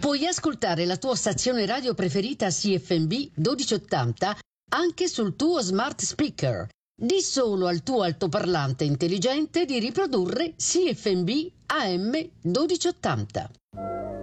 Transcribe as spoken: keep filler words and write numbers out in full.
Puoi ascoltare la tua stazione radio preferita C F M B milleduecentottanta anche sul tuo smart speaker. Di solo al tuo altoparlante intelligente di riprodurre C F M B A M milleduecentottanta.